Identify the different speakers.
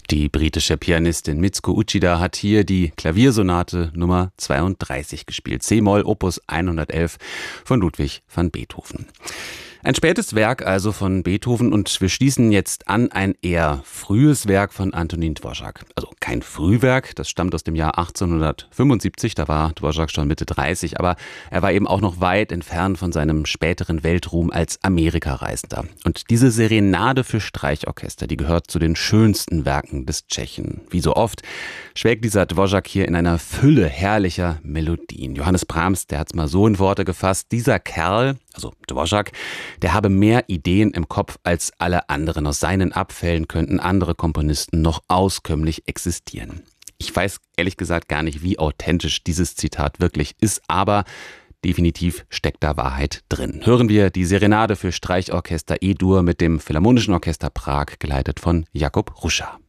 Speaker 1: Die britische Pianistin Mitsuko Uchida hat hier die Klaviersonate Nummer 32 gespielt. C-Moll Opus 111 von Ludwig van Beethoven. Ein spätes Werk also von Beethoven und wir schließen jetzt an ein eher frühes Werk von Antonín Dvořák. Also kein Frühwerk, das stammt aus dem Jahr 1875, da war Dvořák schon Mitte 30, aber er war eben auch noch weit entfernt von seinem späteren Weltruhm als Amerikareisender. Und diese Serenade für Streichorchester, die gehört zu den schönsten Werken des Tschechen. Wie so oft schwelgt dieser Dvořák hier in einer Fülle herrlicher Melodien. Johannes Brahms, der hat es mal so in Worte gefasst, dieser Kerl, also Dvořák, der habe mehr Ideen im Kopf als alle anderen. Aus seinen Abfällen könnten andere Komponisten noch auskömmlich existieren. Ich weiß ehrlich gesagt gar nicht, wie authentisch dieses Zitat wirklich ist, aber definitiv steckt da Wahrheit drin. Hören wir die Serenade für Streichorchester E-Dur mit dem Philharmonischen Orchester Prag, geleitet von Jakub Hruša.